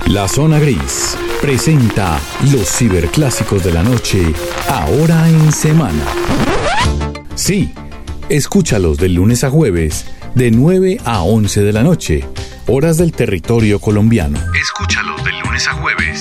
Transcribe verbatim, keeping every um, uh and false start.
La Zona Gris presenta los ciberclásicos de la noche, ahora en semana. Sí, escúchalos de lunes a jueves, de nueve a once de la noche, horas del territorio colombiano. Escúchalos de lunes a jueves.